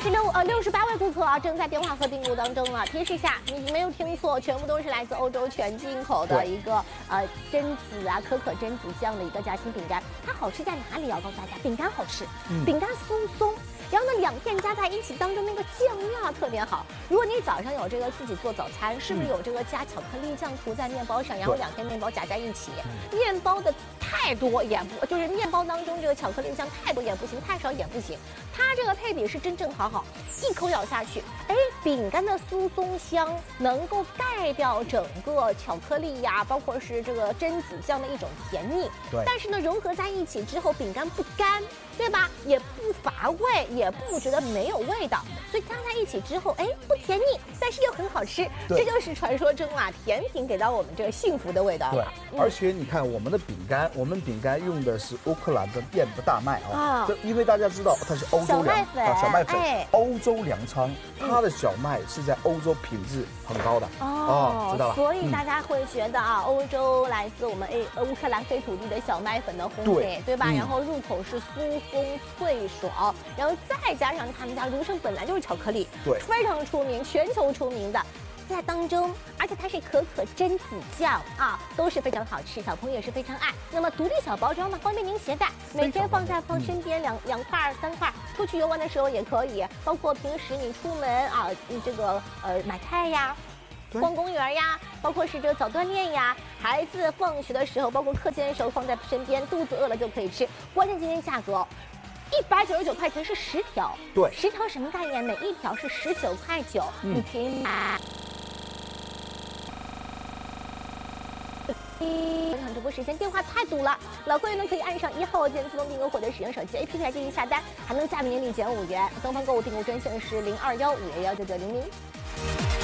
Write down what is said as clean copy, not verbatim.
68位顾客啊，正在电话和订购当中啊。提示一下，你没有听错，全部都是来自欧洲全进口的一个榛子啊可可榛子酱的一个夹心饼干。它好吃在哪里啊？告诉大家，饼干好吃，饼干松松。然后呢，2片加在一起当中那个酱料特别好。如果你早上有这个自己做早餐，是不是有这个加巧克力酱涂在面包上，然后2片面包夹在一起？面包的太多也不，就是面包当中这个巧克力酱太多也不行，太少也不行。它这个配比是真正好，一口咬下去，哎，饼干的酥松香能够盖掉整个巧克力呀，包括是这个榛子酱的一种甜腻。对。但是呢，融合在一起之后，饼干不干，对吧？也不乏味，也不觉得没有味道，所以加在一起之后，哎，不甜腻，但是又很好吃。这就是传说中啊，甜品给到我们这个幸福的味道了。 对，而且你看我们的饼干，我们饼干用的是乌克兰的燕不大麦啊，因为大家知道它是欧洲小麦粉， 欧洲粮仓，它的小麦是在欧洲品质很高的知道了。 所以大家会觉得啊，欧洲来自我们乌克兰黑土地的小麦粉的烘焙，对吧？然后入口是酥松脆爽，然后再加上他们家芦笙本来就是巧克力，对，非常出名，全球出名的。在当中，而且它是可可榛子酱啊，都是非常好吃，小朋友也是非常爱。那么独立小包装呢，方便您携带，每天放在身边2块3块，出去游玩的时候也可以。包括平时你出门啊，这个买菜呀、逛公园呀，包括是这个早锻炼呀，孩子放学的时候，包括课间的时候放在身边，肚子饿了就可以吃。关键今天价格199块钱是10条，对，10条什么概念？每一条是19.9块，你可以买。直播时间电话太堵了，老会员们可以按上1号键自动订购或者使用手机 APP 来进行下单，还能加年礼减5元。东方购物订购专线是0215119900。